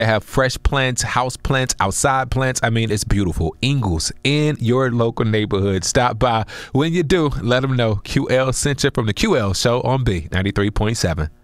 They have fresh plants, house plants, outside plants. I mean, it's beautiful. Ingles in your local neighborhood. Stop by. When you do, let them know QL sent you from the QL Show on B93.7.